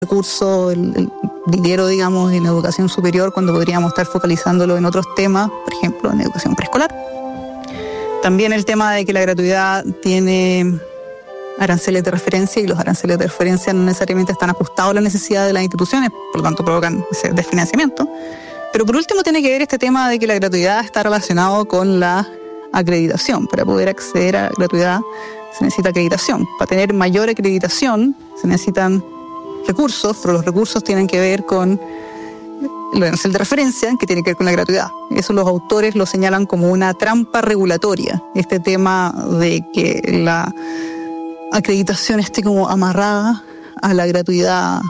recurso, el dinero, digamos, en educación superior cuando podríamos estar focalizándolo en otros temas, por ejemplo, en educación preescolar. También el tema de que la gratuidad tiene aranceles de referencia y los aranceles de referencia no necesariamente están ajustados a las necesidades de las instituciones, por lo tanto provocan ese desfinanciamiento. Pero por último tiene que ver este tema de que la gratuidad está relacionado con la acreditación. Para poder acceder a gratuidad se necesita acreditación. Para tener mayor acreditación se necesitan recursos, pero los recursos tienen que ver con el arancel de referencia, que tiene que ver con la gratuidad. Eso los autores lo señalan como una trampa regulatoria. Este tema de que la acreditación esté como amarrada a la gratuidad,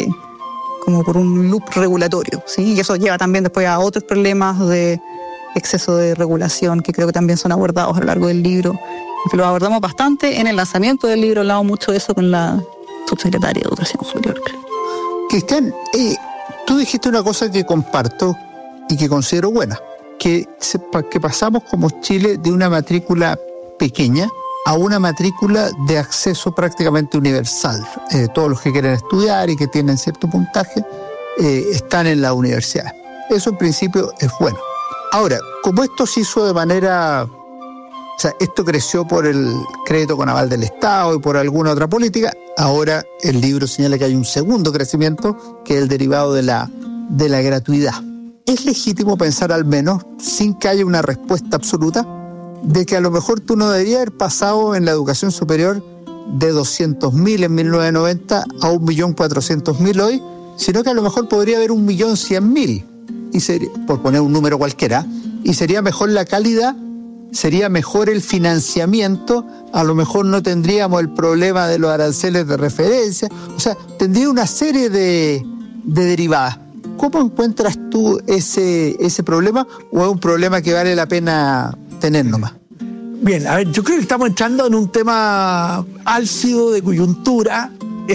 como por un loop regulatorio, ¿sí? Y eso lleva también después a otros problemas de exceso de regulación que creo que también son abordados a lo largo del libro, y que lo abordamos bastante en el lanzamiento del libro. Hablamos mucho de eso con la subsecretaria de Educación Superior. Cristian, tú dijiste una cosa que comparto y que considero buena, que pasamos como Chile de una matrícula pequeña a una matrícula de acceso prácticamente universal. Todos los que quieren estudiar y que tienen cierto puntaje están en la universidad. Eso en principio es bueno. Ahora, como esto se hizo de manera... O sea, esto creció por el crédito con aval del Estado y por alguna otra política. Ahora el libro señala que hay un segundo crecimiento, que es el derivado de la gratuidad. ¿Es legítimo pensar, al menos, sin que haya una respuesta absoluta, de que a lo mejor tú no deberías haber pasado en la educación superior de 200.000 en 1990 a 1.400.000 hoy, sino que a lo mejor podría haber 1.100.000, y sería, por poner un número cualquiera, y sería mejor la calidad, sería mejor el financiamiento, a lo mejor no tendríamos el problema de los aranceles de referencia, o sea, tendría una serie de derivadas. ¿Cómo encuentras tú ese problema, o es un problema que vale la pena tener nomás? Bien, a ver, yo creo que estamos entrando en un tema álcido de coyuntura,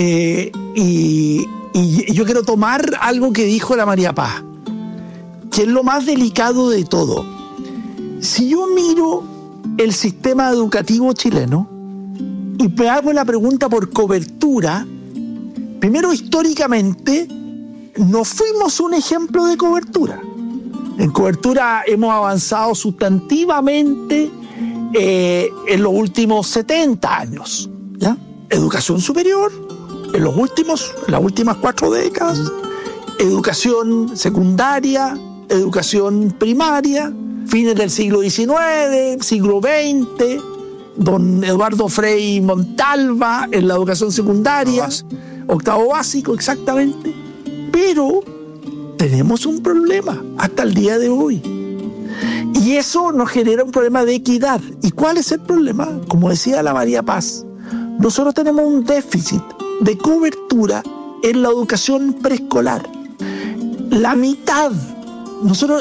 y yo quiero tomar algo que dijo la María Paz, que es lo más delicado de todo. Si yo miro el sistema educativo chileno y me hago la pregunta por cobertura, primero, históricamente no fuimos un ejemplo de cobertura. En cobertura hemos avanzado sustantivamente en los últimos 70 años, ¿ya? Educación superior, en las últimas 4 décadas, educación secundaria, educación primaria, fines del siglo XIX, siglo XX, don Eduardo Frei Montalva en la educación secundaria, octavo básico, exactamente. Pero tenemos un problema hasta el día de hoy. Y eso nos genera un problema de equidad. ¿Y cuál es el problema? Como decía la María Paz, nosotros tenemos un déficit de cobertura en la educación preescolar. La mitad. Nosotros,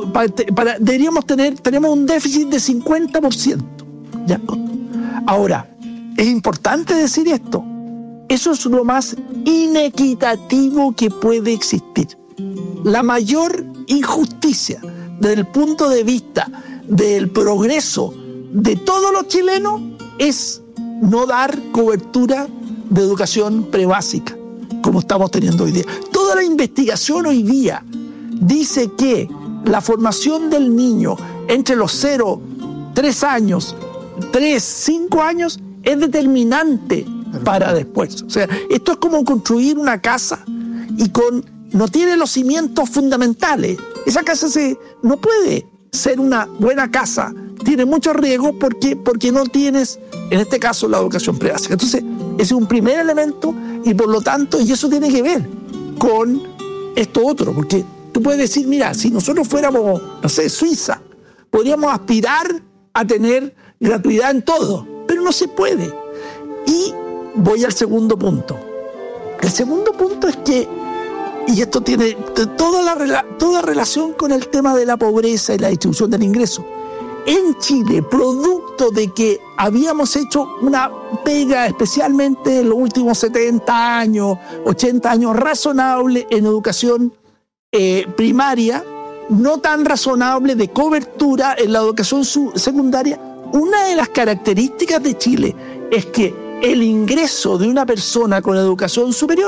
tenemos un déficit de 50%. ¿Ya? Ahora, es importante decir esto. Eso es lo más inequitativo que puede existir. La mayor injusticia desde el punto de vista del progreso de todos los chilenos es no dar cobertura de educación prebásica, como estamos teniendo hoy día. Toda la investigación hoy día dice que la formación del niño entre los 0, 3 años, 3, 5 años es determinante para después. O sea, esto es como construir una casa y no tiene los cimientos fundamentales. Esa casa no puede ser una buena casa. Tiene mucho riesgo porque no tienes, en este caso, la educación prebásica. Entonces, ese es un primer elemento, y por lo tanto, y eso tiene que ver con esto otro, porque tú puedes decir, mira, si nosotros fuéramos, no sé, Suiza, podríamos aspirar a tener gratuidad en todo, pero no se puede. Y voy al segundo punto. El segundo punto es que, y esto tiene toda relación con el tema de la pobreza y la distribución del ingreso. En Chile, producto de que habíamos hecho una pega, especialmente en los últimos 70 años, 80 años, razonable en educación primaria, no tan razonable de cobertura en la educación secundaria, una de las características de Chile es que el ingreso de una persona con educación superior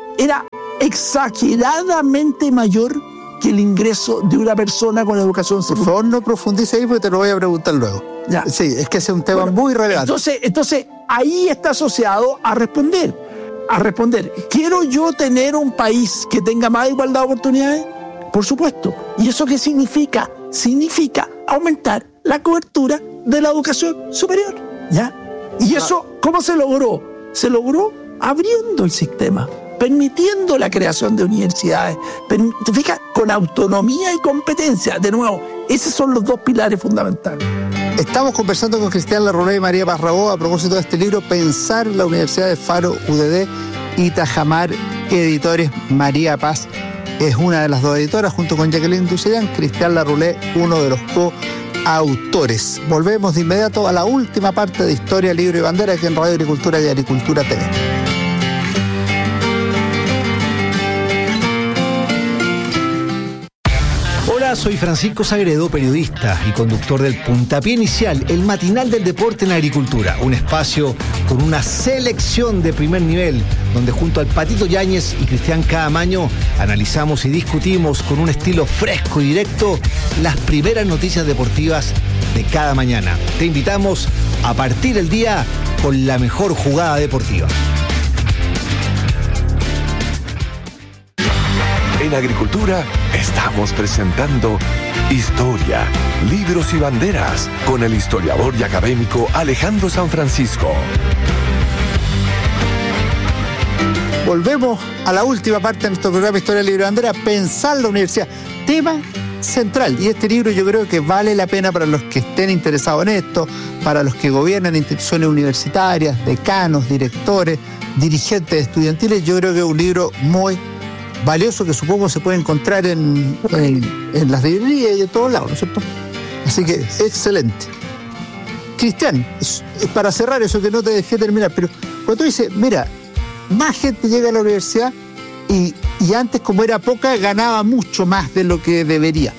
era exageradamente mayor que el ingreso de una persona con educación secundaria. Por favor, no profundice ahí porque te lo voy a preguntar luego. Ya. Sí, es que ese es un tema muy relevante. Entonces, ahí está asociado a responder. ¿Quiero yo tener un país que tenga más igualdad de oportunidades? Por supuesto. ¿Y eso qué significa? Significa aumentar la cobertura de la educación superior. ¿Ya? ¿Y eso cómo se logró? Se logró abriendo el sistema, permitiendo la creación de universidades, ¿te fijas? Con autonomía y competencia. De nuevo, esos son los dos pilares fundamentales. Estamos conversando con Cristian Larroulet y María Paz Rabó a propósito de este libro, Pensar la Universidad de Faro, UDD y Tajamar Editores. María Paz es una de las dos editoras, junto con Jacqueline Ducellán. Cristian Larroulet, uno de los coautores. Volvemos de inmediato a la última parte de Historia, Libro y Bandera, aquí en Radio Agricultura y Agricultura TV. Hola, soy Francisco Sagredo, periodista y conductor del Puntapié Inicial, el matinal del deporte en la agricultura. Un espacio con una selección de primer nivel, donde junto al Patito Yáñez y Cristian Caamaño analizamos y discutimos con un estilo fresco y directo las primeras noticias deportivas de cada mañana. Te invitamos a partir el día con la mejor jugada deportiva. En Agricultura estamos presentando Historia, Libros y Banderas con el historiador y académico Alejandro San Francisco. Volvemos a la última parte de nuestro programa Historia, Libro y Bandera, Pensar la Universidad. Tema central. Y este libro yo creo que vale la pena para los que estén interesados en esto, para los que gobiernan instituciones universitarias, decanos, directores, dirigentes estudiantiles. Yo creo que es un libro muy valioso que supongo se puede encontrar en las librerías y en todos lados, ¿no es cierto? Así que, excelente. Cristian, para cerrar eso que no te dejé terminar, pero cuando tú dices, mira, más gente llega a la universidad y antes, como era poca, ganaba mucho más de lo que debería.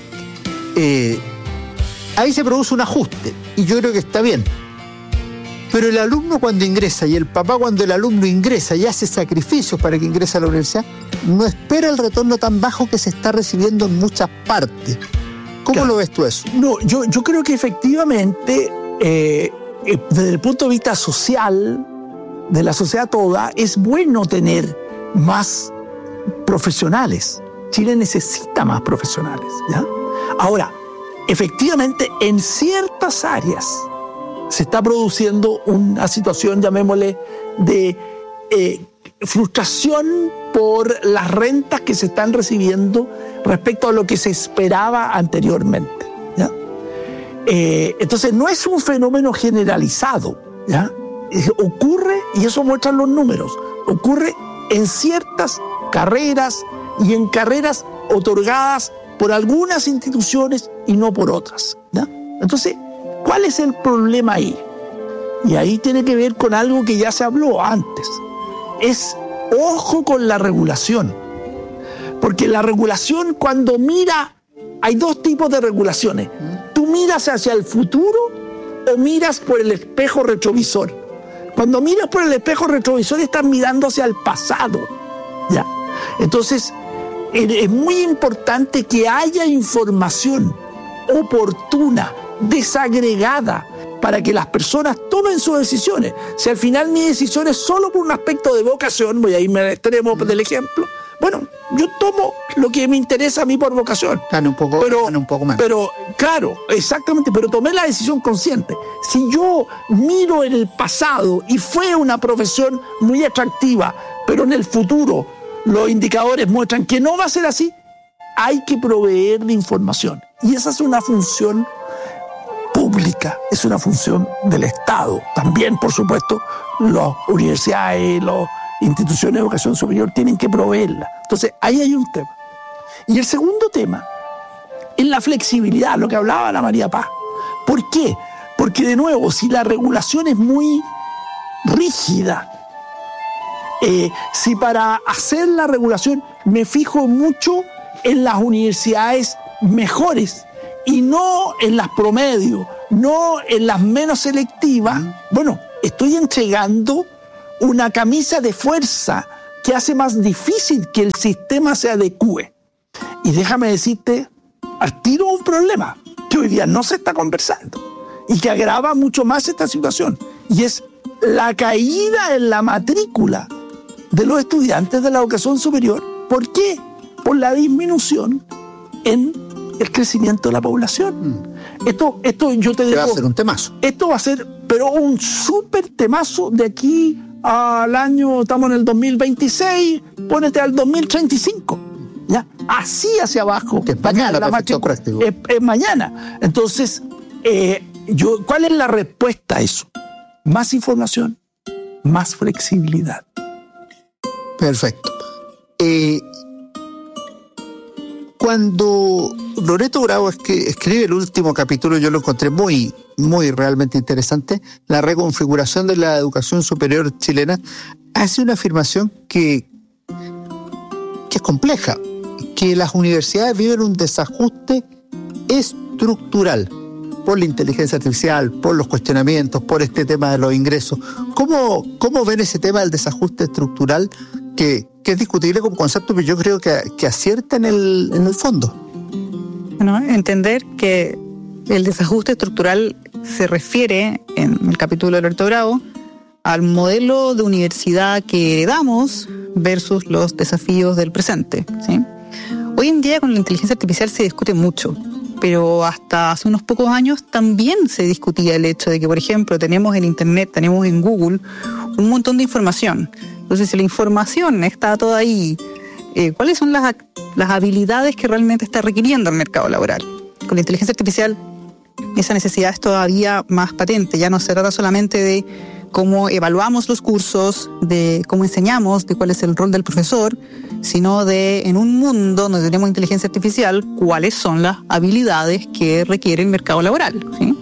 Ahí se produce un ajuste y yo creo que está bien. Pero el alumno cuando ingresa y el papá cuando el alumno ingresa y hace sacrificios para que ingrese a la universidad, no espera el retorno tan bajo que se está recibiendo en muchas partes. ¿Cómo lo ves tú eso? No, yo creo que efectivamente, desde el punto de vista social, de la sociedad toda, es bueno tener más profesionales. Chile necesita más profesionales, ¿ya? Ahora, efectivamente, en ciertas áreas se está produciendo una situación, llamémosle, de frustración por las rentas que se están recibiendo respecto a lo que se esperaba anteriormente, ¿ya? Entonces, no es un fenómeno generalizado, ¿ya? Ocurre, y eso muestran los números, ocurre en ciertas carreras y en carreras otorgadas por algunas instituciones y no por otras, ¿ya? Entonces, ¿cuál es el problema ahí? Y ahí tiene que ver con algo que ya se habló antes. Es ojo con la regulación. Porque la regulación, cuando mira, hay dos tipos de regulaciones. Tú miras hacia el futuro o miras por el espejo retrovisor. Cuando miras por el espejo retrovisor estás mirando hacia el pasado, ¿ya? Entonces, es muy importante que haya información oportuna, desagregada, para que las personas tomen sus decisiones. Si al final mi decisión es solo por un aspecto de vocación, voy a irme al extremo del ejemplo, bueno, yo tomo lo que me interesa a mí por vocación. Gana un poco más. Pero, claro, exactamente, pero tomé la decisión consciente. Si yo miro en el pasado y fue una profesión muy atractiva, pero en el futuro los indicadores muestran que no va a ser así, hay que proveer de información. Y esa es una función pública, es una función del Estado. También, por supuesto, las universidades, las instituciones de educación superior tienen que proveerla. Entonces, ahí hay un tema. Y el segundo tema es la flexibilidad, lo que hablaba la María Paz. ¿Por qué? Porque, de nuevo, si la regulación es muy rígida, si para hacer la regulación me fijo mucho en las universidades mejores y no en las promedios, no en las menos selectivas, bueno, estoy entregando una camisa de fuerza que hace más difícil que el sistema se adecue. Y déjame decirte, al tiro un problema que hoy día no se está conversando y que agrava mucho más esta situación, y es la caída en la matrícula de los estudiantes de la educación superior. ¿Por qué? Por la disminución en el crecimiento de la población. Esto yo te digo, va a ser un temazo. Esto va a ser, pero un súper temazo de aquí al año, estamos en el 2026, pónete al 2035. ¿Ya? Así hacia abajo. Que es mañana, la matrícula. Es mañana. Entonces, ¿cuál es la respuesta a eso? Más información, más flexibilidad. Perfecto. Cuando Loreto Bravo escribe el último capítulo, yo lo encontré muy, muy realmente interesante, la reconfiguración de la educación superior chilena, hace una afirmación que es compleja, que las universidades viven un desajuste estructural por la inteligencia artificial, por los cuestionamientos, por este tema de los ingresos. ¿Cómo ven ese tema del desajuste estructural que es discutible como concepto, pero yo creo que acierta en el fondo? Bueno, entender que el desajuste estructural se refiere, en el capítulo de Loreto Bravo, al modelo de universidad que heredamos versus los desafíos del presente, ¿sí? Hoy en día con la inteligencia artificial se discute mucho, pero hasta hace unos pocos años también se discutía el hecho de que, por ejemplo, tenemos en Internet, tenemos en Google un montón de información. Entonces, si la información está toda ahí, ¿cuáles son las habilidades que realmente está requiriendo el mercado laboral? Con la inteligencia artificial, esa necesidad es todavía más patente. Ya no se trata solamente de cómo evaluamos los cursos, de cómo enseñamos, de cuál es el rol del profesor, sino de, en un mundo donde tenemos inteligencia artificial, cuáles son las habilidades que requiere el mercado laboral, ¿sí?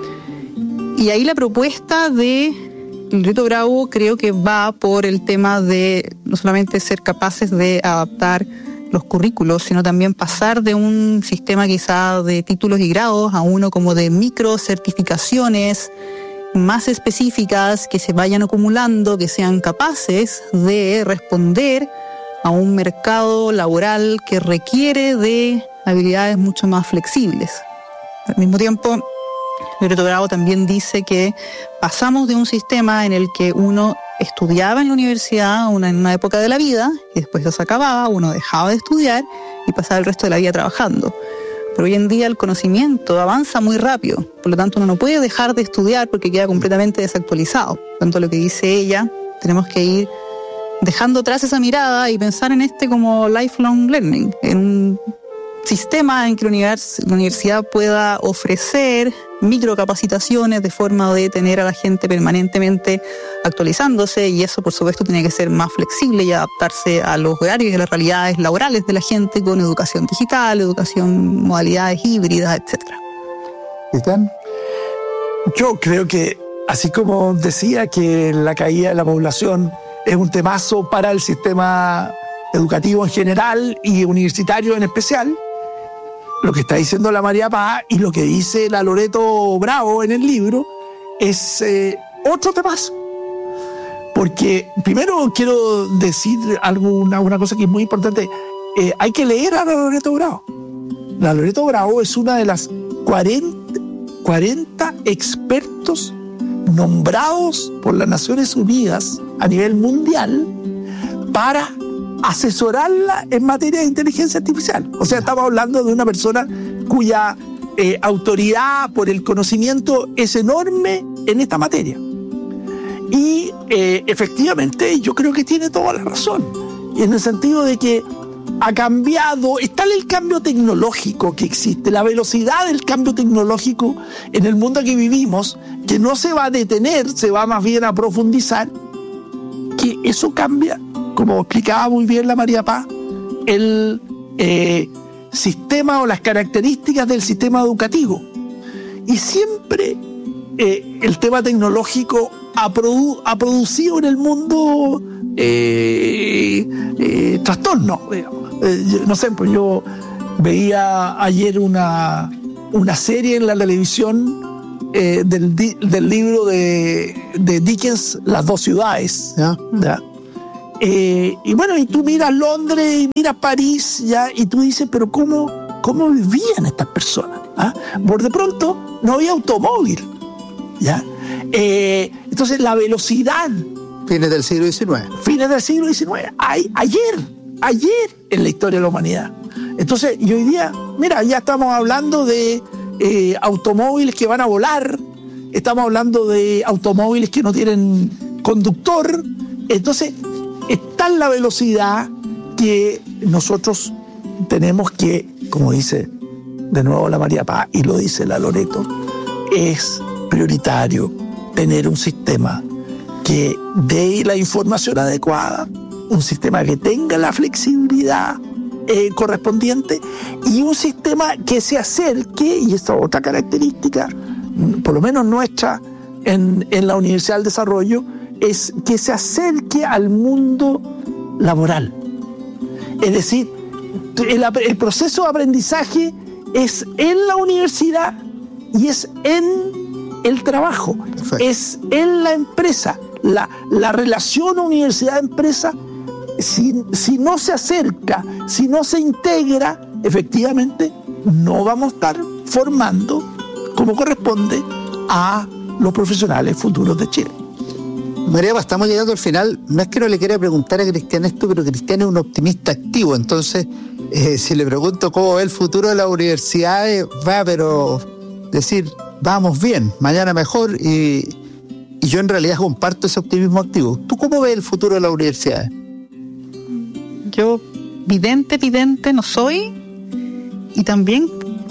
Y ahí la propuesta de Loreto Bravo creo que va por el tema de no solamente ser capaces de adaptar los currículos, sino también pasar de un sistema quizá de títulos y grados a uno como de micro certificaciones más específicas que se vayan acumulando, que sean capaces de responder a un mercado laboral que requiere de habilidades mucho más flexibles. Al mismo tiempo, Loreto Bravo también dice que pasamos de un sistema en el que uno estudiaba en la universidad en una época de la vida y después se acababa, uno dejaba de estudiar y pasaba el resto de la vida trabajando. Pero hoy en día el conocimiento avanza muy rápido, por lo tanto uno no puede dejar de estudiar porque queda completamente desactualizado. Por tanto, lo que dice ella, tenemos que ir dejando atrás esa mirada y pensar en como lifelong learning, en un sistema en que la universidad pueda ofrecer microcapacitaciones de forma de tener a la gente permanentemente actualizándose, y eso por supuesto tiene que ser más flexible y adaptarse a los horarios y a las realidades laborales de la gente con educación digital, educación modalidades híbridas, etc. ¿Están? Yo creo que, así como decía que la caída de la población es un temazo para el sistema educativo en general y universitario en especial, lo que está diciendo la María Paz y lo que dice la Loreto Bravo en el libro es otro temazo. Porque primero quiero decir una cosa que es muy importante. Hay que leer a la Loreto Bravo. La Loreto Bravo es una de las 40 expertos nombrados por las Naciones Unidas a nivel mundial para asesorarla en materia de inteligencia artificial. O sea, estamos hablando de una persona cuya autoridad por el conocimiento es enorme en esta materia. Y efectivamente yo creo que tiene toda la razón, en el sentido de que ha cambiado, está el cambio tecnológico que existe, la velocidad del cambio tecnológico en el mundo que vivimos, que no se va a detener, se va más bien a profundizar, que eso cambia, como explicaba muy bien la María Paz, el sistema o las características del sistema educativo. Y siempre el tema tecnológico ha producido en el mundo trastornos. No sé, pues yo veía ayer una serie en la televisión del libro de Dickens, Las dos ciudades. ¿Ya? ¿Ya? y bueno, y tú miras Londres y miras París, ya, y tú dices, pero ¿cómo vivían estas personas? ¿Ah? Por de pronto no había automóvil, ¿ya? Entonces la velocidad. Fines del siglo XIX. Fines del siglo XIX. Ayer en la historia de la humanidad. Entonces, y hoy día, mira, ya estamos hablando de automóviles que van a volar, estamos hablando de automóviles que no tienen conductor. Entonces, está en la velocidad que nosotros tenemos que, como dice de nuevo la María Paz y lo dice la Loreto, es prioritario tener un sistema que dé la información adecuada, un sistema que tenga la flexibilidad correspondiente y un sistema que se acerque, y esta otra característica, por lo menos nuestra en la Universidad del Desarrollo, es que se acerque al mundo laboral. Es decir, el proceso de aprendizaje es en la universidad y es en el trabajo. Perfecto. Es en la empresa. La relación universidad-empresa, si no se acerca, si no se integra, efectivamente no vamos a estar formando como corresponde a los profesionales futuros de Chile. María, estamos llegando al final. No es que no le quiera preguntar a Cristian esto, pero Cristian es un optimista activo. Entonces, si le pregunto cómo ve el futuro de las universidades, pero decir, vamos bien, mañana mejor, y yo en realidad comparto ese optimismo activo. ¿Tú cómo ves el futuro de las universidades? Yo vidente no soy, y también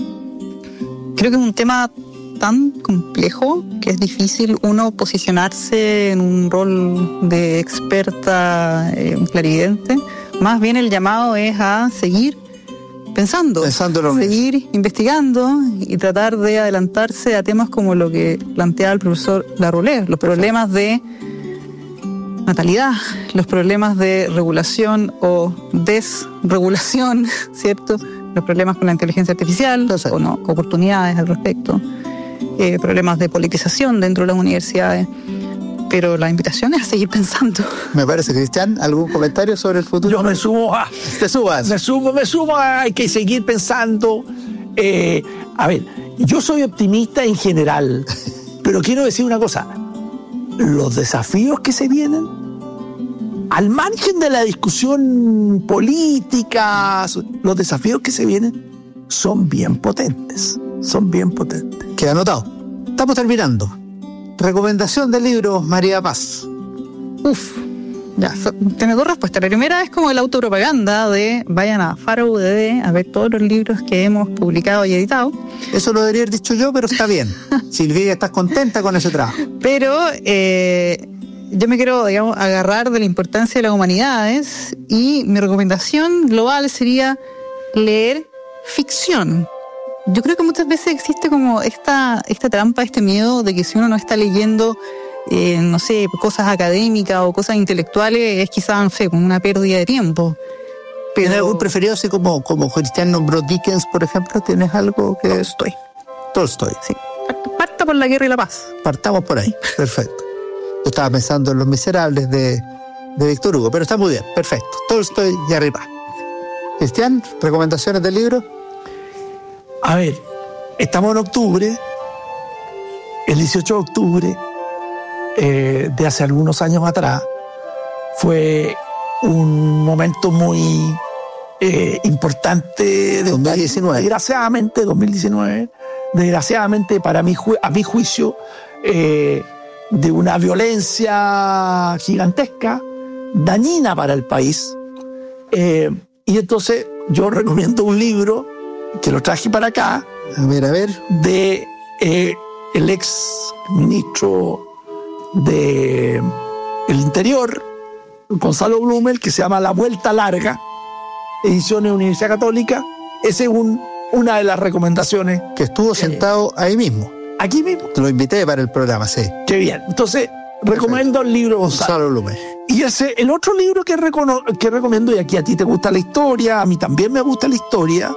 creo que es un tema tan complejo que es difícil uno posicionarse en un rol de experta clarividente. Más bien el llamado es a seguir pensando seguir investigando y tratar de adelantarse a temas como lo que planteaba el profesor Larroulet, los problemas de natalidad, los problemas de regulación o desregulación, ¿cierto? Los problemas con la inteligencia artificial o no, oportunidades al respecto, problemas de politización dentro de las universidades. Pero la invitación es a seguir pensando. Me parece. Cristian, ¿algún comentario sobre el futuro? Yo me sumo a... ¿Te subas? Me sumo a... Hay que seguir pensando. A ver, yo soy optimista en general, pero quiero decir una cosa. Los desafíos que se vienen, al margen de la discusión política, los desafíos que se vienen son bien potentes. Queda anotado. Estamos terminando. Recomendación del libro, María Paz. Ya, tiene dos respuestas. La primera es como la autopropaganda de vayan a Faro UDD a ver todos los libros que hemos publicado y editado. Eso lo debería haber dicho yo, pero está bien. Silvia, ¿estás contenta con ese trabajo? Pero yo me quiero, digamos, agarrar de la importancia de las humanidades, y mi recomendación global sería leer ficción. Yo creo que muchas veces existe como esta trampa, este miedo de que si uno no está leyendo, no sé, cosas académicas o cosas intelectuales, es quizás, no sé, como una pérdida de tiempo. Pero... ¿Tienes algún preferido, así como Cristian nombró Dickens, por ejemplo? ¿Tienes algo que...? Tolstoy. Sí. Parta por La Guerra y la Paz. Partamos por ahí. Perfecto. Yo estaba pensando en Los Miserables de Víctor Hugo, pero está muy bien. Perfecto. Tolstoy y arriba. Cristian, ¿recomendaciones del libro? A ver, estamos en octubre, el 18 de octubre de hace algunos años atrás, fue un momento muy importante de 2019. Desgraciadamente a mi juicio, de una violencia gigantesca, dañina para el país. Y entonces yo recomiendo un libro que lo traje para acá, a ver, de el ex ministro de el Interior, Gonzalo Blumel, que se llama La Vuelta Larga, ediciones Universidad Católica. Esa es una de las recomendaciones. Que estuvo sentado ahí mismo. Aquí mismo. Te lo invité para el programa, sí. Qué bien. Entonces, recomiendo el libro Gonzalo Blumel. Y el otro libro que recomiendo, y aquí a ti te gusta la historia, a mí también me gusta la historia,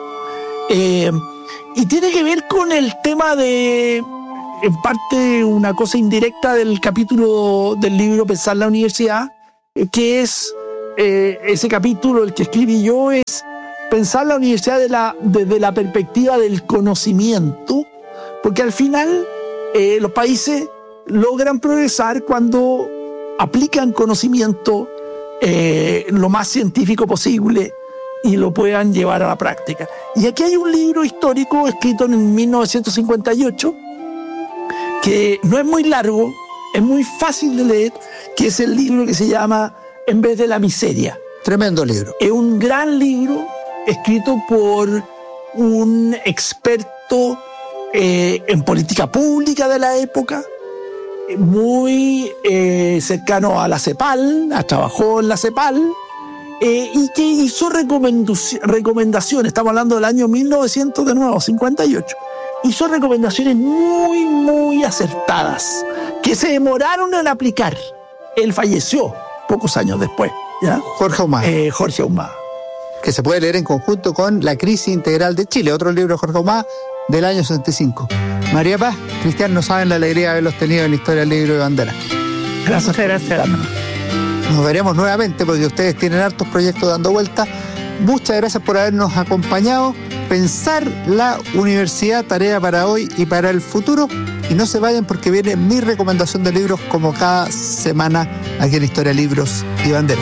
y tiene que ver con el tema de, en parte, una cosa indirecta del capítulo del libro Pensar la Universidad, que es ese capítulo, el que escribí yo, es pensar la universidad desde la perspectiva del conocimiento, porque al final los países logran progresar cuando aplican conocimiento lo más científico posible y lo puedan llevar a la práctica. Y aquí hay un libro histórico escrito en 1958 que no es muy largo, es muy fácil de leer, que es el libro que se llama En vez de la miseria. Tremendo libro. Es un gran libro escrito por un experto en política pública de la época, muy cercano a la CEPAL, trabajó en la CEPAL, y que hizo recomendaciones, estamos hablando del año 1958, hizo recomendaciones muy, muy acertadas, que se demoraron en aplicar. Él falleció pocos años después, ¿ya? Jorge Ahumada. Jorge Ahumada. Que se puede leer en conjunto con La crisis integral de Chile, otro libro de Jorge Ahumada del año 65. María Paz, Cristian, no saben la alegría de haberlos tenido en la Historia del Libro y Bandera. Gracias. Nos veremos nuevamente porque ustedes tienen hartos proyectos dando vueltas. Muchas gracias por habernos acompañado. Pensar la universidad, tarea para hoy y para el futuro. Y no se vayan porque viene mi recomendación de libros como cada semana aquí en Historia, Libros y Bandera.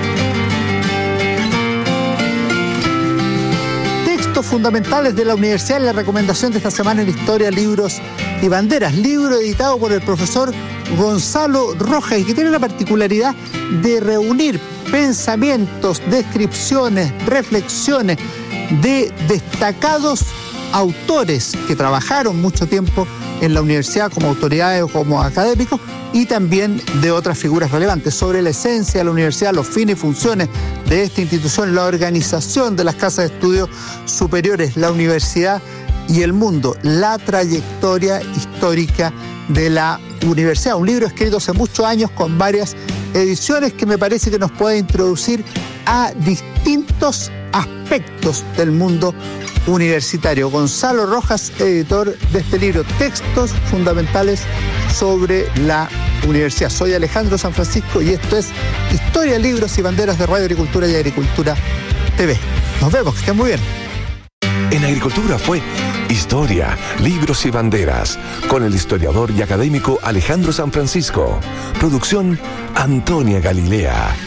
Textos fundamentales de la universidad en la recomendación de esta semana en Historia, Libros y Banderas. Libro editado por el profesor Gonzalo Rojas y que tiene la particularidad de reunir pensamientos, descripciones, reflexiones de destacados autores que trabajaron mucho tiempo en la universidad como autoridades o como académicos y también de otras figuras relevantes sobre la esencia de la universidad, los fines y funciones de esta institución, la organización de las casas de estudios superiores, la universidad y el mundo, la trayectoria histórica de la universidad. Un libro escrito hace muchos años con varias ediciones que me parece que nos puede introducir a distintos aspectos del mundo universitario. Gonzalo Rojas, editor de este libro, Textos fundamentales sobre la universidad. Soy Alejandro San Francisco y esto es Historia, Libros y Banderas de Radio Agricultura y Agricultura TV. Nos vemos, que estén muy bien. En Agricultura fue Historia, Libros y Banderas, con el historiador y académico Alejandro San Francisco. Producción Antonia Galilea.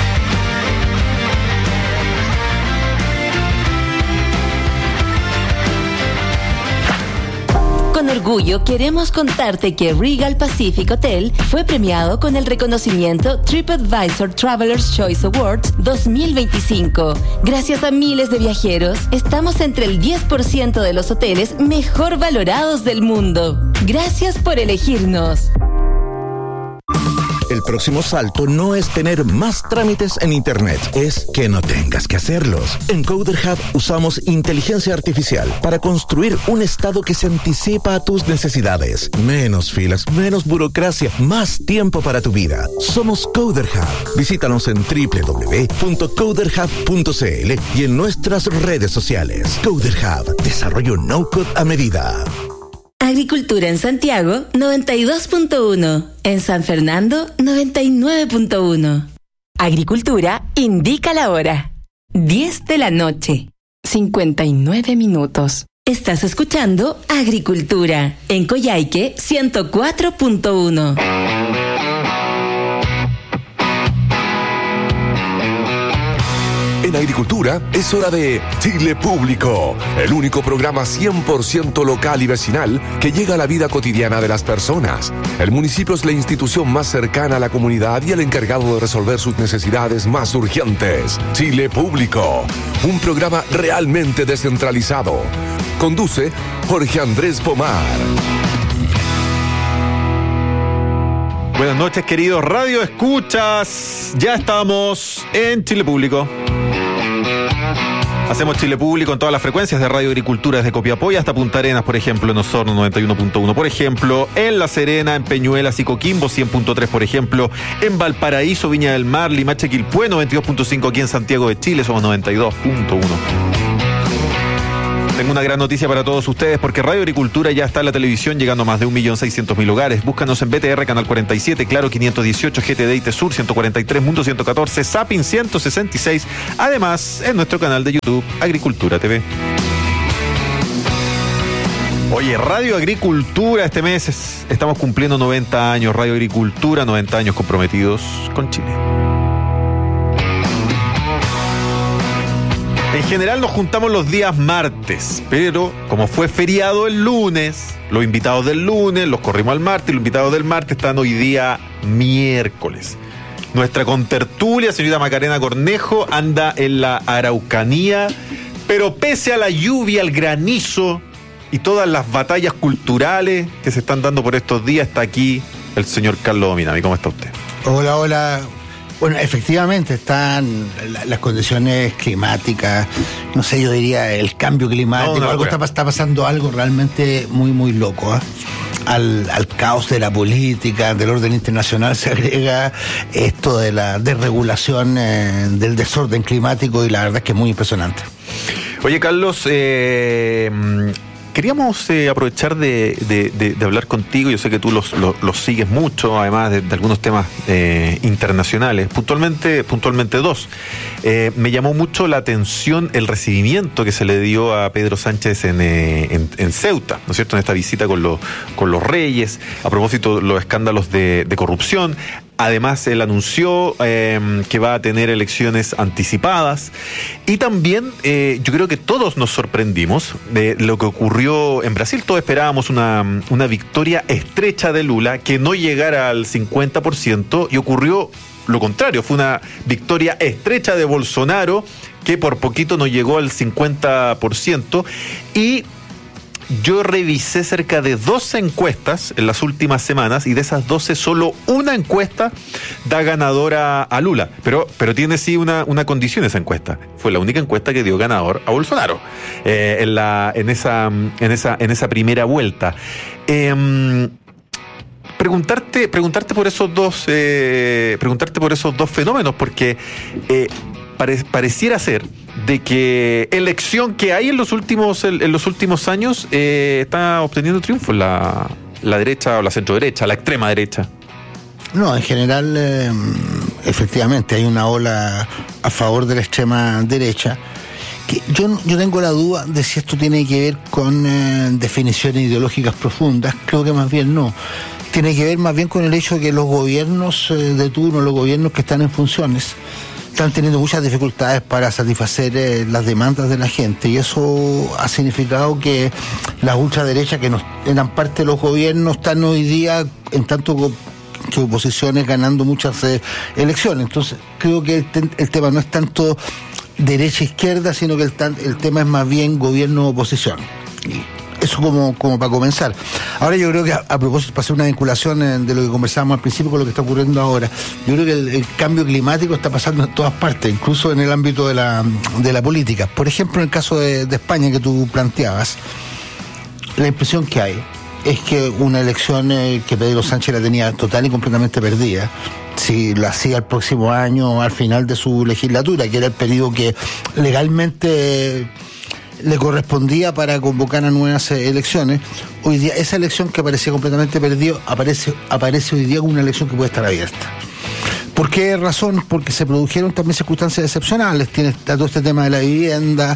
Con orgullo queremos contarte que Regal Pacific Hotel fue premiado con el reconocimiento TripAdvisor Traveler's Choice Awards 2025. Gracias a miles de viajeros, estamos entre el 10% de los hoteles mejor valorados del mundo. Gracias por elegirnos. El próximo salto no es tener más trámites en Internet, es que no tengas que hacerlos. En Coder Hub usamos inteligencia artificial para construir un estado que se anticipa a tus necesidades. Menos filas, menos burocracia, más tiempo para tu vida. Somos Coder Hub. Visítanos en www.coderhub.cl y en nuestras redes sociales. Coder Hub, desarrollo no-code a medida. Agricultura en Santiago, 92.1. En San Fernando, 99.1. Agricultura indica la hora. 10 de la noche. 59 minutos. Estás escuchando Agricultura en Coyhaique 104.1. En Agricultura es hora de Chile Público, el único programa 100% local y vecinal que llega a la vida cotidiana de las personas. El municipio es la institución más cercana a la comunidad y el encargado de resolver sus necesidades más urgentes. Chile Público, un programa realmente descentralizado. Conduce Jorge Andrés Pomar. Buenas noches, queridos Radio Escuchas. Ya estamos en Chile Público. Hacemos Chile Público en todas las frecuencias de Radio Agricultura, desde Copiapó hasta Punta Arenas, por ejemplo, en Osorno 91.1, por ejemplo, en La Serena, en Peñuelas y Coquimbo 100.3, por ejemplo, en Valparaíso, Viña del Mar, Limache, Quilpué 92.5, aquí en Santiago de Chile somos 92.1. Tengo una gran noticia para todos ustedes porque Radio Agricultura ya está en la televisión, llegando a más de 1.600.000 hogares. Búscanos en BTR Canal 47, Claro 518, GTD y Sur 143, Mundo 114, Zapping 166. Además, en nuestro canal de YouTube, Agricultura TV. Oye, Radio Agricultura, este mes estamos cumpliendo 90 años. Radio Agricultura, 90 años comprometidos con Chile. En general nos juntamos los días martes, pero como fue feriado el lunes, los invitados del lunes los corrimos al martes y los invitados del martes están hoy día miércoles. Nuestra contertulia, señorita Macarena Cornejo, anda en la Araucanía, pero pese a la lluvia, al granizo y todas las batallas culturales que se están dando por estos días, está aquí el señor Carlos Dominami. ¿Cómo está usted? Hola, hola. Bueno, efectivamente están las condiciones climáticas, no sé, yo diría el cambio climático, está pasando algo realmente muy, muy loco, ¿eh? Al caos de la política, del orden internacional, se agrega esto de la desregulación del desorden climático y la verdad es que es muy impresionante. Oye, Carlos, queríamos aprovechar de hablar contigo. Yo sé que tú los sigues mucho, además de algunos temas internacionales, puntualmente dos. Me llamó mucho la atención el recibimiento que se le dio a Pedro Sánchez en Ceuta, ¿no es cierto?, en esta visita con los reyes, a propósito de los escándalos de corrupción. Además, él anunció que va a tener elecciones anticipadas. Y también yo creo que todos nos sorprendimos de lo que ocurrió en Brasil. Todos esperábamos una victoria estrecha de Lula, que no llegara al 50%, y ocurrió lo contrario. Fue una victoria estrecha de Bolsonaro, que por poquito no llegó al 50%. Y yo revisé cerca de 12 encuestas en las últimas semanas, y de esas 12 solo una encuesta da ganadora a Lula, pero tiene sí una condición esa encuesta. Fue la única encuesta que dio ganador a Bolsonaro en esa primera vuelta. Preguntarte por esos dos fenómenos, porque pareciera ser de que elección que hay en los últimos años está obteniendo triunfo la derecha o la centroderecha, la extrema derecha. No, en general, efectivamente, hay una ola a favor de la extrema derecha. Que yo tengo la duda de si esto tiene que ver con definiciones ideológicas profundas. Creo que más bien no. Tiene que ver más bien con el hecho de que los gobiernos de turno, los gobiernos que están en funciones, están teniendo muchas dificultades para satisfacer las demandas de la gente, y eso ha significado que las ultraderechas, que no eran parte de los gobiernos, están hoy día en tanto que oposiciones ganando muchas elecciones. Entonces creo que el tema no es tanto derecha-izquierda, sino que el tema es más bien gobierno-oposición. Eso como para comenzar. Ahora yo creo que a propósito, para hacer una vinculación de lo que conversábamos al principio con lo que está ocurriendo ahora, yo creo que el cambio climático está pasando en todas partes, incluso en el ámbito de la política. Por ejemplo, en el caso de España que tú planteabas, la impresión que hay es que una elección que Pedro Sánchez la tenía total y completamente perdida, si lo hacía el próximo año al final de su legislatura, que era el periodo que legalmente le correspondía para convocar a nuevas elecciones. Hoy día esa elección que parecía completamente perdida aparece hoy día como una elección que puede estar abierta. ¿Por qué razón? Porque se produjeron también circunstancias excepcionales. Tiene todo este tema de la vivienda,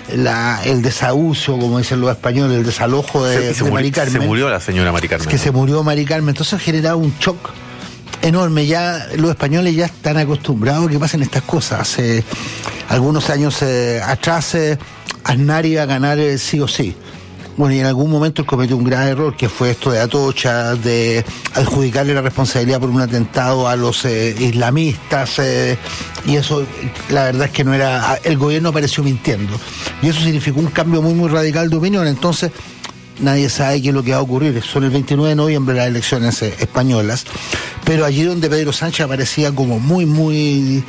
el desahucio, como dicen los españoles, el desalojo de Mari Carmen. Se murió la señora Mari Carmen. Es que se murió Mari Carmen. Entonces ha generado un shock enorme. Ya los españoles ya están acostumbrados a que pasen estas cosas. Hace algunos años atrás Aznar iba a ganar sí o sí. Bueno, y en algún momento él cometió un grave error, que fue esto de Atocha, de adjudicarle la responsabilidad por un atentado a los islamistas, y eso, la verdad es que no era... El gobierno apareció mintiendo, y eso significó un cambio muy, muy radical de opinión. Entonces, nadie sabe qué es lo que va a ocurrir. Son el 29 de noviembre las elecciones españolas, pero allí donde Pedro Sánchez aparecía como muy, muy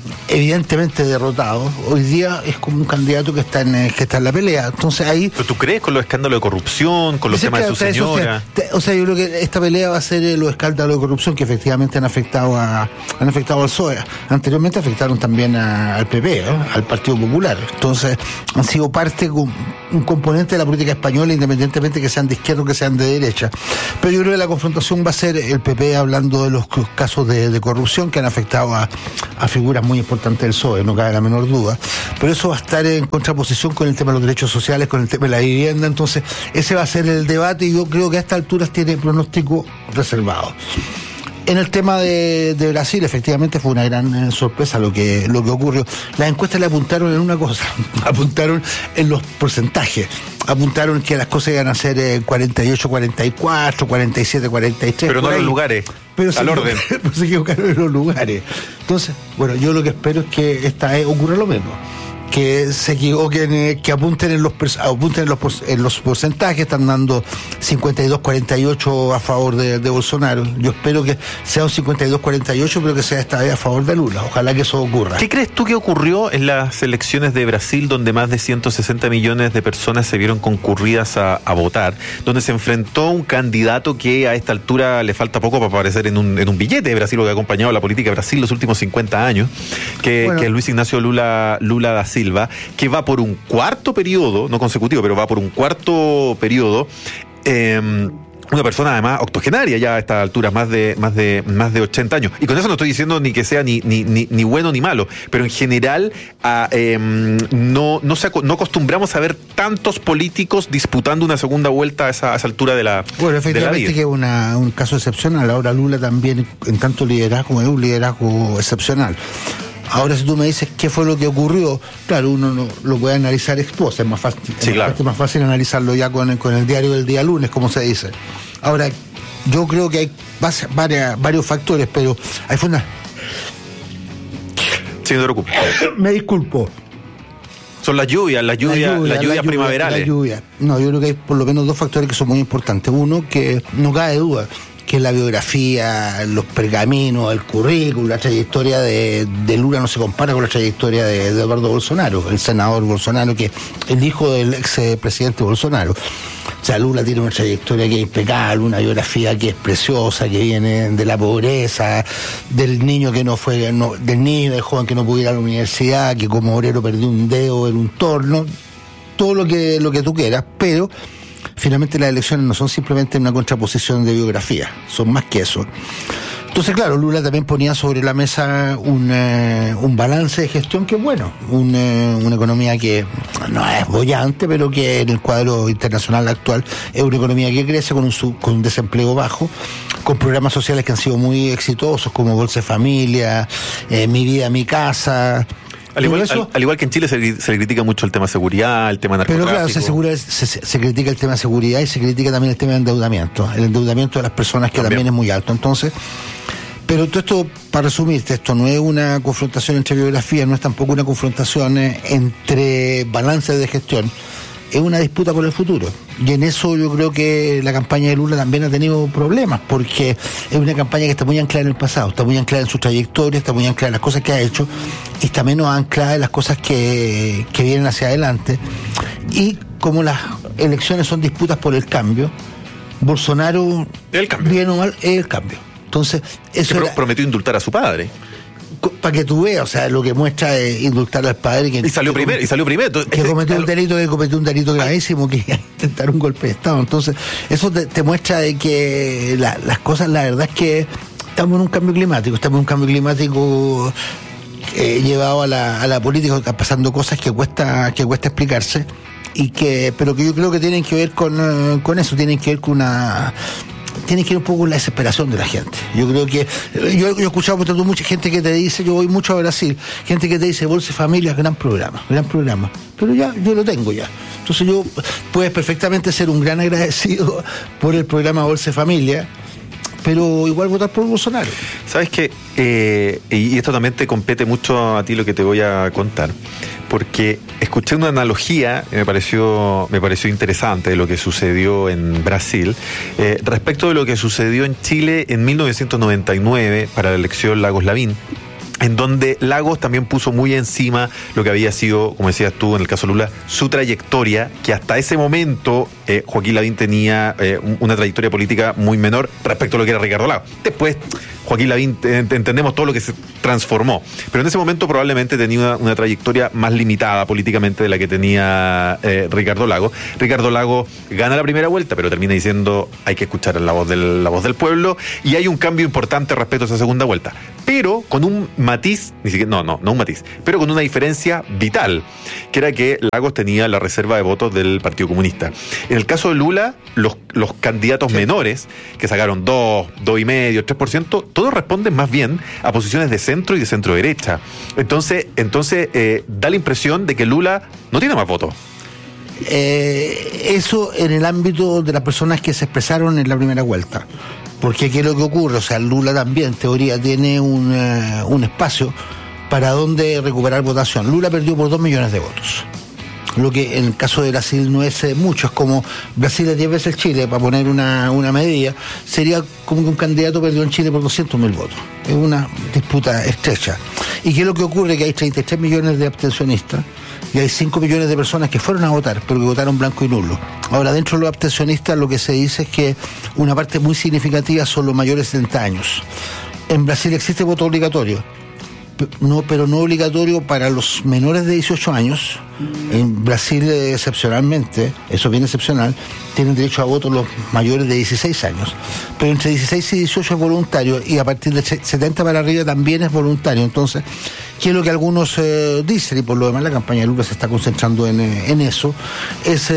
evidentemente derrotado, hoy día es como un candidato que está en la pelea. Entonces ahí... ¿Pero tú crees con los escándalos de corrupción, con los temas de su señora? O sea, yo creo que esta pelea va a ser los escándalos de corrupción que efectivamente han afectado al PSOE. Anteriormente afectaron también al PP, al Partido Popular. Entonces han sido parte, un componente de la política española, independientemente que sean de izquierda o que sean de derecha. Pero yo creo que la confrontación va a ser el PP hablando de los casos de corrupción que han afectado a figuras muy importantes del PSOE, no cabe la menor duda. Pero eso va a estar en contraposición con el tema de los derechos sociales, con el tema de la vivienda. Entonces ese va a ser el debate y yo creo que a estas alturas tiene pronóstico reservado. En el tema de Brasil, efectivamente fue una gran sorpresa lo que ocurrió. Las encuestas le apuntaron en una cosa, apuntaron en los porcentajes, apuntaron que las cosas iban a ser 48-44, 47-43. Pero no en los lugares, al orden. Pero se equivocaron en los lugares. Entonces, bueno, yo lo que espero es que esta vez ocurra lo mismo. Que se equivoquen, que apunten en los porcentajes, están dando 52-48 a favor de Bolsonaro. Yo espero que sea un 52-48, pero que sea esta vez a favor de Lula. Ojalá que eso ocurra. ¿Qué crees tú que ocurrió en las elecciones de Brasil, donde más de 160 millones de personas se vieron concurridas a votar, donde se enfrentó un candidato que a esta altura le falta poco para aparecer en un billete de Brasil, lo que ha acompañado la política de Brasil los últimos 50 años, que es Luis Ignacio Lula da Silva, que va por un cuarto periodo, no consecutivo, pero va por un cuarto periodo, una persona además octogenaria ya a estas alturas, más de 80 años. Y con eso no estoy diciendo ni que sea ni bueno ni malo, pero en general no acostumbramos a ver tantos políticos disputando una segunda vuelta a esa altura de la vida. Bueno, efectivamente que es un caso excepcional. Ahora Lula también, en tanto liderazgo, es un liderazgo excepcional. Ahora, si tú me dices qué fue lo que ocurrió, claro, uno no lo puede analizar ex post, es más fácil, es más fácil analizarlo ya con el diario del día lunes, como se dice. Ahora, yo creo que hay varios factores, pero hay Sí, no te preocupes. Me disculpo. Son las lluvias primaverales. La lluvia. No, yo creo que hay por lo menos dos factores que son muy importantes. Uno, que no cabe duda, que la biografía, los pergaminos, el currículum, la trayectoria de Lula no se compara con la trayectoria de Eduardo Bolsonaro, el senador Bolsonaro, que es el hijo del ex presidente Bolsonaro. O sea, Lula tiene una trayectoria que es impecable, una biografía que es preciosa, que viene de la pobreza, del niño del joven que no pudo ir a la universidad, que como obrero perdió un dedo en un torno, todo lo que tú quieras, pero finalmente las elecciones no son simplemente una contraposición de biografía, son más que eso. Entonces, claro, Lula también ponía sobre la mesa un balance de gestión que es bueno, una economía que no es bollante, pero que en el cuadro internacional actual es una economía que crece con un desempleo bajo, con programas sociales que han sido muy exitosos, como Bolsa Familia, Mi Vida, Mi Casa. Al igual que en Chile se le critica mucho el tema seguridad, el tema narcotráfico. Pero claro, se critica el tema de seguridad y se critica también el tema de endeudamiento. El endeudamiento de las personas que también es muy alto. Entonces, pero todo esto, para resumirte, esto no es una confrontación entre biografías, no es tampoco una confrontación entre balances de gestión. Es una disputa por el futuro. Y en eso yo creo que la campaña de Lula también ha tenido problemas, porque es una campaña que está muy anclada en el pasado, está muy anclada en su trayectoria, está muy anclada en las cosas que ha hecho, y está menos anclada en las cosas que vienen hacia adelante. Y como las elecciones son disputas por el cambio, Bolsonaro, bien o mal, es el cambio. Entonces, eso prometió indultar a su padre. Para que tú veas, o sea, lo que muestra es indultar al padre que salió primero. Que cometió un delito gravísimo, que intentar un golpe de Estado. Entonces, eso te muestra de que las cosas, la verdad es que estamos en un cambio climático llevado a la política, pasando cosas que cuesta explicarse, pero que yo creo que tienen que ver con eso, tienen que ver un poco con la desesperación de la gente. Yo creo que yo he escuchado por tanto mucha gente que te dice, yo voy mucho a Brasil, gente que te dice Bolsa Familia, gran programa, pero ya yo lo tengo ya. Entonces puedes perfectamente ser un gran agradecido por el programa Bolsa Familia, pero igual votar por Bolsonaro. ¿Sabes qué? Y esto también te compete mucho a ti lo que te voy a contar, porque escuché una analogía que me pareció interesante de lo que sucedió en Brasil respecto de lo que sucedió en Chile en 1999 para la elección Lagos Lavín. en donde Lagos también puso muy encima lo que había sido, como decías tú, en el caso Lula, su trayectoria, que hasta ese momento Joaquín Lavín tenía una trayectoria política muy menor respecto a lo que era Ricardo Lagos. Después, Joaquín Lavín, entendemos todo lo que se transformó, pero en ese momento probablemente tenía una trayectoria más limitada políticamente de la que tenía Ricardo Lagos. Ricardo Lagos gana la primera vuelta, pero termina diciendo hay que escuchar la voz del pueblo, y hay un cambio importante respecto a esa segunda vuelta, pero con un matiz, ni siquiera, no un matiz, pero con una diferencia vital, que era que Lagos tenía la reserva de votos del Partido Comunista. En el caso de Lula, los candidatos menores, que sacaron 2,5%, 3%, todos responden más bien a posiciones de centro y de centro derecha. Entonces da la impresión de que Lula no tiene más votos. Eso en el ámbito de las personas que se expresaron en la primera vuelta. Porque ¿qué es lo que ocurre? O sea, Lula también, en teoría, tiene un espacio para donde recuperar votación. Lula perdió por 2 millones de votos. Lo que en el caso de Brasil no es mucho, es como Brasil es 10 veces Chile, para poner una medida, sería como que un candidato perdió en Chile por 200.000 votos. Es una disputa estrecha. ¿Y qué es lo que ocurre? Que hay 33 millones de abstencionistas y hay 5 millones de personas que fueron a votar, pero que votaron blanco y nulo. Ahora, dentro de los abstencionistas lo que se dice es que una parte muy significativa son los mayores de 70 años. En Brasil existe voto obligatorio, pero no obligatorio para los menores de 18 años. En Brasil, excepcionalmente, eso es bien excepcional, tienen derecho a voto los mayores de 16 años. Pero entre 16 y 18 es voluntario, y a partir de 70 para arriba también es voluntario. Entonces, ¿qué es lo que algunos dicen? Y por lo demás la campaña de Lula se está concentrando en eso, es